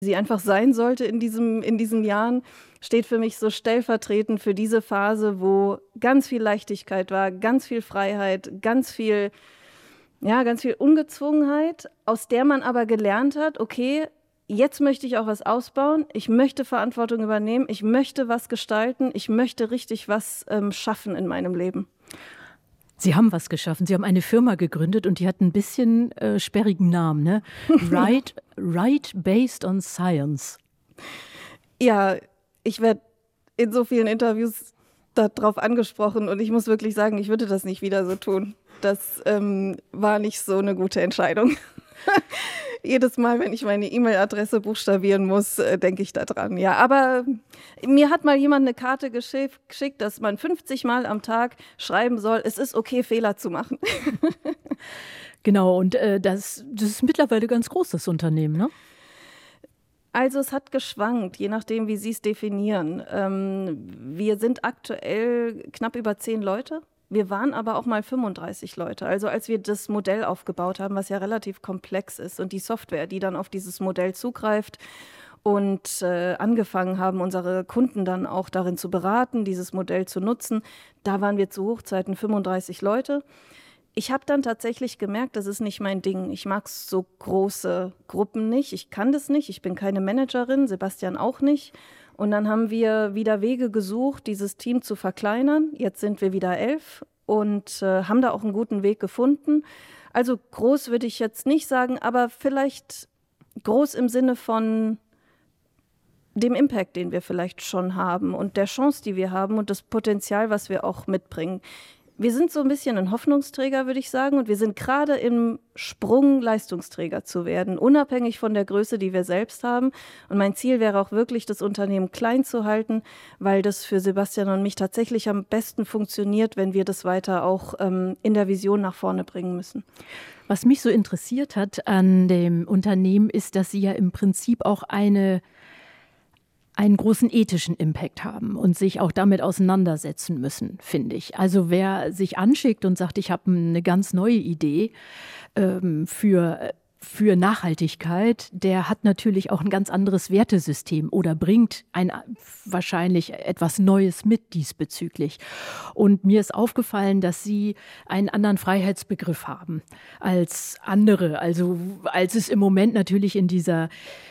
sie einfach sein sollte in diesen Jahren, steht für mich so stellvertretend für diese Phase, wo ganz viel Leichtigkeit war, ganz viel Freiheit, ganz viel Ungezwungenheit, aus der man aber gelernt hat, okay, jetzt möchte ich auch was ausbauen, ich möchte Verantwortung übernehmen, ich möchte was gestalten, ich möchte richtig was schaffen in meinem Leben. Sie haben was geschaffen. Sie haben eine Firma gegründet und die hat ein bisschen sperrigen Namen, ne? Right Based on Science. Ja, ich werde in so vielen Interviews darauf angesprochen und ich muss wirklich sagen, ich würde das nicht wieder so tun. Das war nicht so eine gute Entscheidung. Jedes Mal, wenn ich meine E-Mail-Adresse buchstabieren muss, denke ich da dran. Ja, aber mir hat mal jemand eine Karte geschickt, dass man 50 Mal am Tag schreiben soll, es ist okay, Fehler zu machen. Genau, und das ist mittlerweile ganz groß, das Unternehmen, ne? Also es hat geschwankt, je nachdem, wie Sie es definieren. Wir sind aktuell knapp über 10 Leute. Wir waren aber auch mal 35 Leute. Also als wir das Modell aufgebaut haben, was ja relativ komplex ist und die Software, die dann auf dieses Modell zugreift und angefangen haben, unsere Kunden dann auch darin zu beraten, dieses Modell zu nutzen, da waren wir zu Hochzeiten 35 Leute. Ich habe dann tatsächlich gemerkt, das ist nicht mein Ding. Ich mag so große Gruppen nicht. Ich kann das nicht. Ich bin keine Managerin, Sebastian auch nicht. Und dann haben wir wieder Wege gesucht, dieses Team zu verkleinern. Jetzt sind wir wieder 11 und haben da auch einen guten Weg gefunden. Also groß würde ich jetzt nicht sagen, aber vielleicht groß im Sinne von dem Impact, den wir vielleicht schon haben und der Chance, die wir haben und das Potenzial, was wir auch mitbringen. Wir sind so ein bisschen ein Hoffnungsträger, würde ich sagen, und wir sind gerade im Sprung, Leistungsträger zu werden, unabhängig von der Größe, die wir selbst haben. Und mein Ziel wäre auch wirklich, das Unternehmen klein zu halten, weil das für Sebastian und mich tatsächlich am besten funktioniert, wenn wir das weiter auch in der Vision nach vorne bringen müssen. Was mich so interessiert hat an dem Unternehmen ist, dass Sie ja im Prinzip auch einen großen ethischen Impact haben und sich auch damit auseinandersetzen müssen, finde ich. Also wer sich anschickt und sagt, ich habe eine ganz neue Idee für Nachhaltigkeit, der hat natürlich auch ein ganz anderes Wertesystem oder bringt wahrscheinlich etwas Neues mit diesbezüglich. Und mir ist aufgefallen, dass Sie einen anderen Freiheitsbegriff haben als andere. Also als es im Moment natürlich in dieser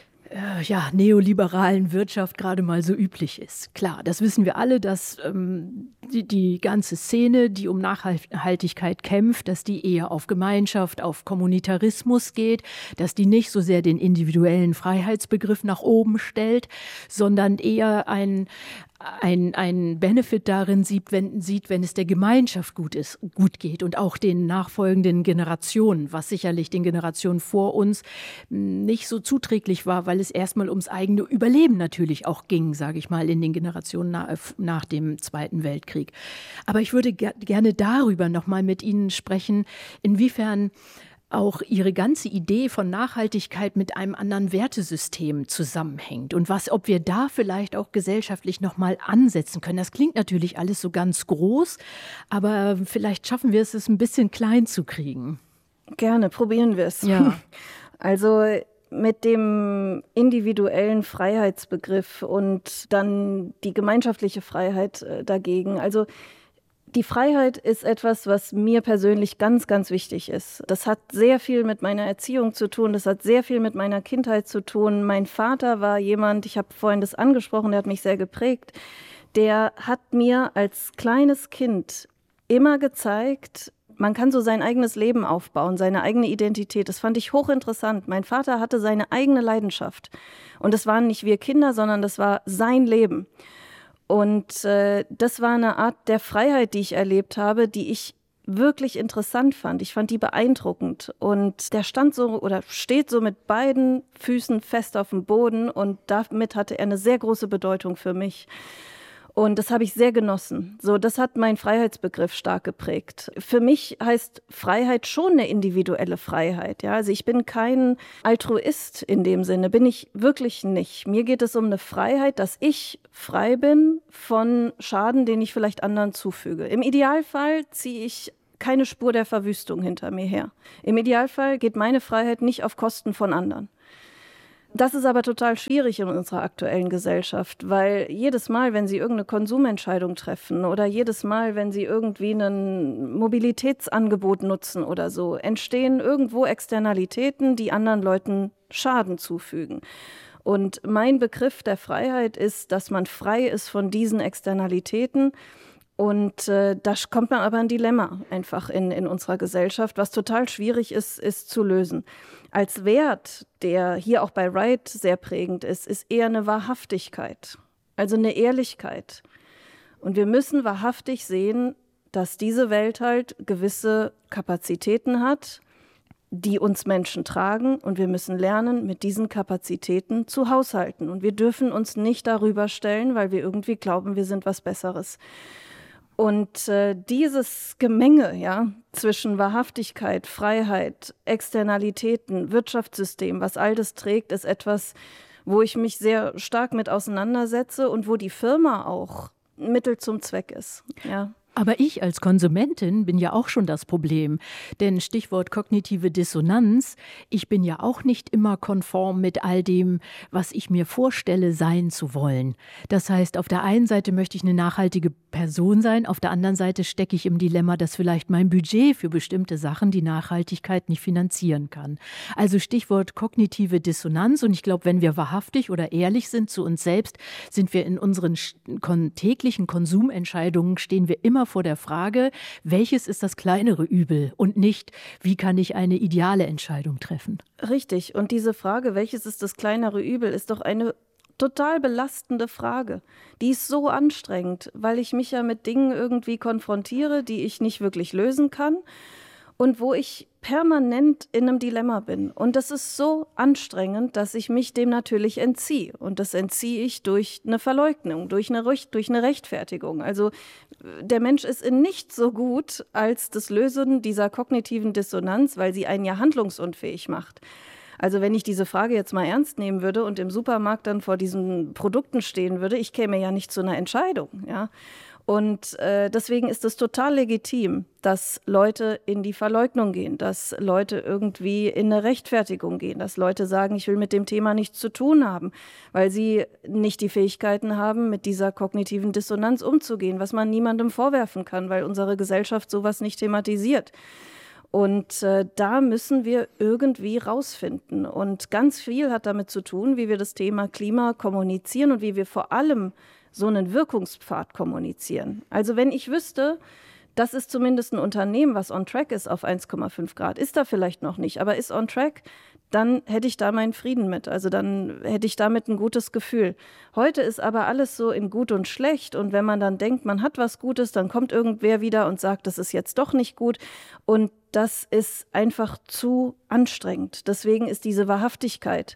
neoliberalen Wirtschaft gerade mal so üblich ist. Klar, das wissen wir alle, dass die ganze Szene, die um Nachhaltigkeit kämpft, dass die eher auf Gemeinschaft, auf Kommunitarismus geht, dass die nicht so sehr den individuellen Freiheitsbegriff nach oben stellt, sondern eher ein Benefit darin sieht, wenn es der Gemeinschaft gut geht und auch den nachfolgenden Generationen, was sicherlich den Generationen vor uns nicht so zuträglich war, weil es erstmal ums eigene Überleben natürlich auch ging, sage ich mal, in den Generationen nach dem Zweiten Weltkrieg. Aber ich würde gerne darüber nochmal mit Ihnen sprechen, inwiefern auch Ihre ganze Idee von Nachhaltigkeit mit einem anderen Wertesystem zusammenhängt und ob wir da vielleicht auch gesellschaftlich nochmal ansetzen können. Das klingt natürlich alles so ganz groß, aber vielleicht schaffen wir es ein bisschen klein zu kriegen. Gerne, probieren wir es. Ja. Also mit dem individuellen Freiheitsbegriff und dann die gemeinschaftliche Freiheit dagegen. Also die Freiheit ist etwas, was mir persönlich ganz, ganz wichtig ist. Das hat sehr viel mit meiner Erziehung zu tun, das hat sehr viel mit meiner Kindheit zu tun. Mein Vater war jemand, ich habe vorhin das angesprochen, der hat mich sehr geprägt, der hat mir als kleines Kind immer gezeigt, man kann so sein eigenes Leben aufbauen, seine eigene Identität. Das fand ich hochinteressant. Mein Vater hatte seine eigene Leidenschaft. Und das waren nicht wir Kinder, sondern das war sein Leben. Und das war eine Art der Freiheit, die ich erlebt habe, die ich wirklich interessant fand. Ich fand die beeindruckend. Und der steht so mit beiden Füßen fest auf dem Boden und damit hatte er eine sehr große Bedeutung für mich. Und das habe ich sehr genossen. So, das hat meinen Freiheitsbegriff stark geprägt. Für mich heißt Freiheit schon eine individuelle Freiheit. Ja? Also ich bin kein Altruist in dem Sinne, bin ich wirklich nicht. Mir geht es um eine Freiheit, dass ich frei bin von Schaden, den ich vielleicht anderen zufüge. Im Idealfall ziehe ich keine Spur der Verwüstung hinter mir her. Im Idealfall geht meine Freiheit nicht auf Kosten von anderen. Das ist aber total schwierig in unserer aktuellen Gesellschaft, weil jedes Mal, wenn Sie irgendeine Konsumentscheidung treffen oder jedes Mal, wenn Sie irgendwie ein Mobilitätsangebot nutzen oder so, entstehen irgendwo Externalitäten, die anderen Leuten Schaden zufügen. Und mein Begriff der Freiheit ist, dass man frei ist von diesen Externalitäten. Und da kommt man aber ein Dilemma einfach in unserer Gesellschaft, was total schwierig ist zu lösen. Als Wert, der hier auch bei Wright sehr prägend ist eher eine Wahrhaftigkeit, also eine Ehrlichkeit. Und wir müssen wahrhaftig sehen, dass diese Welt halt gewisse Kapazitäten hat, die uns Menschen tragen. Und wir müssen lernen, mit diesen Kapazitäten zu haushalten. Und wir dürfen uns nicht darüber stellen, weil wir irgendwie glauben, wir sind was Besseres. Und dieses Gemenge, ja, zwischen Wahrhaftigkeit, Freiheit, Externalitäten, Wirtschaftssystem, was all das trägt, ist etwas, wo ich mich sehr stark mit auseinandersetze und wo die Firma auch Mittel zum Zweck ist. Ja. Aber ich als Konsumentin bin ja auch schon das Problem. Denn Stichwort kognitive Dissonanz, ich bin ja auch nicht immer konform mit all dem, was ich mir vorstelle, sein zu wollen. Das heißt, auf der einen Seite möchte ich eine nachhaltige Person sein, auf der anderen Seite stecke ich im Dilemma, dass vielleicht mein Budget für bestimmte Sachen die Nachhaltigkeit nicht finanzieren kann. Also Stichwort kognitive Dissonanz. Und ich glaube, wenn wir wahrhaftig oder ehrlich sind zu uns selbst, sind wir in unseren täglichen Konsumentscheidungen, stehen wir immer vor der Frage, welches ist das kleinere Übel und nicht, wie kann ich eine ideale Entscheidung treffen? Richtig. Und diese Frage, welches ist das kleinere Übel, ist doch eine total belastende Frage. Die ist so anstrengend, weil ich mich ja mit Dingen irgendwie konfrontiere, die ich nicht wirklich lösen kann und wo ich permanent in einem Dilemma bin. Und das ist so anstrengend, dass ich mich dem natürlich entziehe. Und das entziehe ich durch eine Verleugnung, durch eine Rechtfertigung. Also der Mensch ist in nichts so gut als das Lösen dieser kognitiven Dissonanz, weil sie einen ja handlungsunfähig macht. Also wenn ich diese Frage jetzt mal ernst nehmen würde und im Supermarkt dann vor diesen Produkten stehen würde, ich käme ja nicht zu einer Entscheidung, ja. Und deswegen ist es total legitim, dass Leute in die Verleugnung gehen, dass Leute irgendwie in eine Rechtfertigung gehen, dass Leute sagen, ich will mit dem Thema nichts zu tun haben, weil sie nicht die Fähigkeiten haben, mit dieser kognitiven Dissonanz umzugehen, was man niemandem vorwerfen kann, weil unsere Gesellschaft sowas nicht thematisiert. Und da müssen wir irgendwie rausfinden. Und ganz viel hat damit zu tun, wie wir das Thema Klima kommunizieren und wie wir vor allem so einen Wirkungspfad kommunizieren. Also wenn ich wüsste, das ist zumindest ein Unternehmen, was on track ist auf 1,5 Grad, ist da vielleicht noch nicht, aber ist on track, dann hätte ich da meinen Frieden mit. Also dann hätte ich damit ein gutes Gefühl. Heute ist aber alles so in gut und schlecht. Und wenn man dann denkt, man hat was Gutes, dann kommt irgendwer wieder und sagt, das ist jetzt doch nicht gut. Und das ist einfach zu anstrengend. Deswegen ist diese Wahrhaftigkeit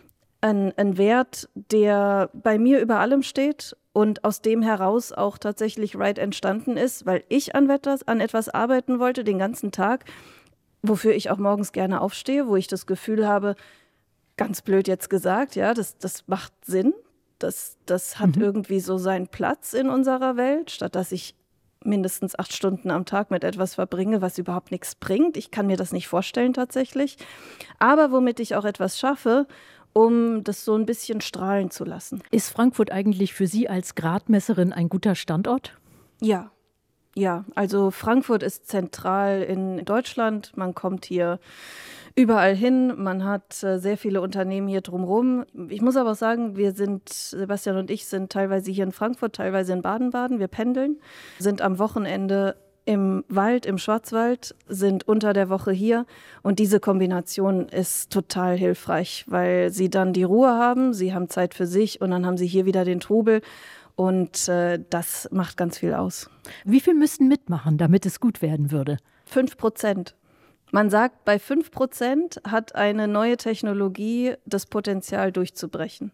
ein Wert, der bei mir über allem steht und aus dem heraus auch tatsächlich Wright entstanden ist, weil ich an etwas arbeiten wollte den ganzen Tag, wofür ich auch morgens gerne aufstehe, wo ich das Gefühl habe, ganz blöd jetzt gesagt, ja, das macht Sinn, das hat irgendwie so seinen Platz in unserer Welt, statt dass ich mindestens 8 Stunden am Tag mit etwas verbringe, was überhaupt nichts bringt. Ich kann mir das nicht vorstellen tatsächlich, aber womit ich auch etwas schaffe, um das so ein bisschen strahlen zu lassen. Ist Frankfurt eigentlich für Sie als Gradmesserin ein guter Standort? Ja. Ja, also Frankfurt ist zentral in Deutschland. Man kommt hier überall hin. Man hat sehr viele Unternehmen hier drumherum. Ich muss aber auch sagen, Sebastian und ich sind teilweise hier in Frankfurt, teilweise in Baden-Baden. Wir pendeln, sind am Wochenende im Wald, im Schwarzwald, sind unter der Woche hier. Und diese Kombination ist total hilfreich, weil sie dann die Ruhe haben, sie haben Zeit für sich und dann haben sie hier wieder den Trubel. Und das macht ganz viel aus. Wie viel müssten mitmachen, damit es gut werden würde? 5%. Man sagt, bei 5% hat eine neue Technologie das Potenzial durchzubrechen.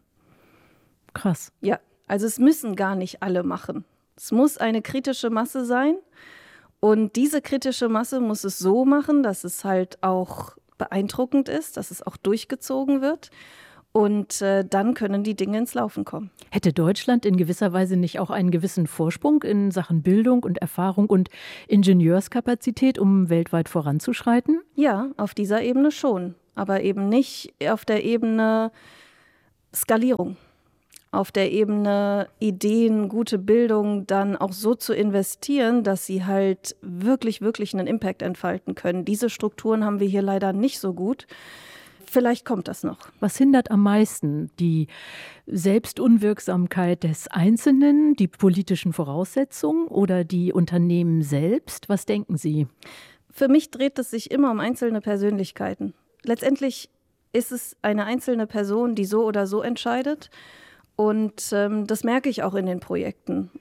Krass. Ja, also es müssen gar nicht alle machen. Es muss eine kritische Masse sein. Und diese kritische Masse muss es so machen, dass es halt auch beeindruckend ist, dass es auch durchgezogen wird. Und dann können die Dinge ins Laufen kommen. Hätte Deutschland in gewisser Weise nicht auch einen gewissen Vorsprung in Sachen Bildung und Erfahrung und Ingenieurskapazität, um weltweit voranzuschreiten? Ja, auf dieser Ebene schon. Aber eben nicht auf der Ebene Skalierung. Auf der Ebene Ideen, gute Bildung dann auch so zu investieren, dass sie halt wirklich, wirklich einen Impact entfalten können. Diese Strukturen haben wir hier leider nicht so gut. Vielleicht kommt das noch. Was hindert am meisten? Die Selbstunwirksamkeit des Einzelnen, die politischen Voraussetzungen oder die Unternehmen selbst? Was denken Sie? Für mich dreht es sich immer um einzelne Persönlichkeiten. Letztendlich ist es eine einzelne Person, die so oder so entscheidet. Und das merke ich auch in den Projekten.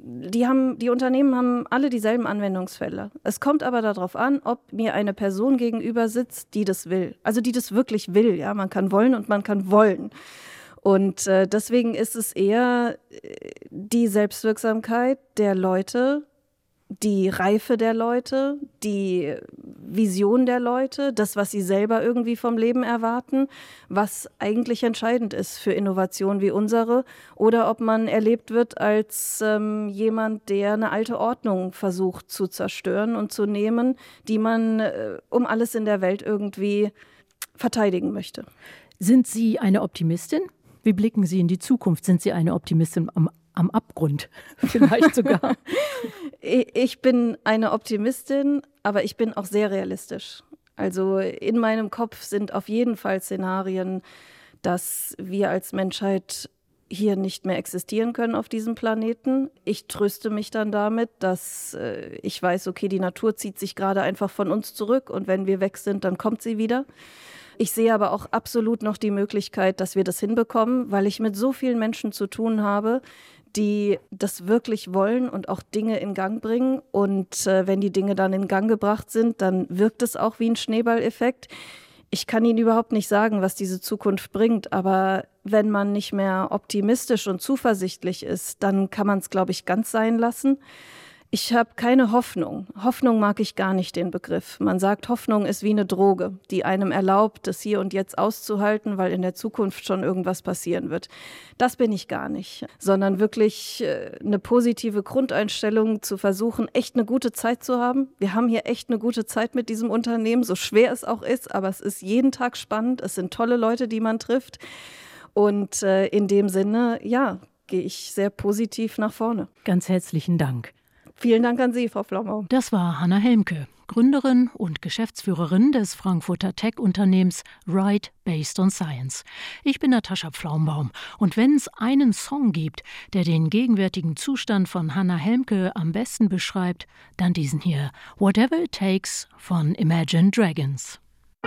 Die Unternehmen haben alle dieselben Anwendungsfälle. Es kommt aber darauf an, ob mir eine Person gegenüber sitzt, die das will. Also die das wirklich will. Ja? Man kann wollen und man kann wollen. Und deswegen ist es eher die Selbstwirksamkeit der Leute, die Reife der Leute, die Vision der Leute, das, was sie selber irgendwie vom Leben erwarten, was eigentlich entscheidend ist für Innovationen wie unsere, oder ob man erlebt wird als jemand, der eine alte Ordnung versucht zu zerstören und zu nehmen, die man um alles in der Welt irgendwie verteidigen möchte. Sind Sie eine Optimistin? Wie blicken Sie in die Zukunft? Sind Sie eine Optimistin am Abgrund vielleicht sogar? Ich bin eine Optimistin, aber ich bin auch sehr realistisch. Also in meinem Kopf sind auf jeden Fall Szenarien, dass wir als Menschheit hier nicht mehr existieren können auf diesem Planeten. Ich tröste mich dann damit, dass ich weiß, okay, die Natur zieht sich gerade einfach von uns zurück und wenn wir weg sind, dann kommt sie wieder. Ich sehe aber auch absolut noch die Möglichkeit, dass wir das hinbekommen, weil ich mit so vielen Menschen zu tun habe, die das wirklich wollen und auch Dinge in Gang bringen. Und wenn die Dinge dann in Gang gebracht sind, dann wirkt es auch wie ein Schneeballeffekt. Ich kann Ihnen überhaupt nicht sagen, was diese Zukunft bringt, aber wenn man nicht mehr optimistisch und zuversichtlich ist, dann kann man es, glaube ich, ganz sein lassen. Ich habe keine Hoffnung. Hoffnung mag ich gar nicht, den Begriff. Man sagt, Hoffnung ist wie eine Droge, die einem erlaubt, das hier und jetzt auszuhalten, weil in der Zukunft schon irgendwas passieren wird. Das bin ich gar nicht, sondern wirklich eine positive Grundeinstellung zu versuchen, echt eine gute Zeit zu haben. Wir haben hier echt eine gute Zeit mit diesem Unternehmen, so schwer es auch ist, aber es ist jeden Tag spannend. Es sind tolle Leute, die man trifft. Und in dem Sinne, ja, gehe ich sehr positiv nach vorne. Ganz herzlichen Dank. Vielen Dank an Sie, Frau Flaumbaum. Das war Hannah Helmke, Gründerin und Geschäftsführerin des Frankfurter Tech-Unternehmens Right Based on Science. Ich bin Natascha Pflaumbaum und wenn es einen Song gibt, der den gegenwärtigen Zustand von Hannah Helmke am besten beschreibt, dann diesen hier, Whatever It Takes von Imagine Dragons.